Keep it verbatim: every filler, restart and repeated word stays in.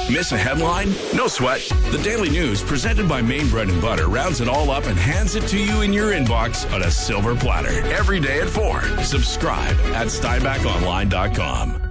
Miss a headline? No sweat. The Daily News, presented by Maine Bread and Butter, rounds it all up and hands it to you in your inbox on a silver platter every day at four. Subscribe at steinbach online dot com.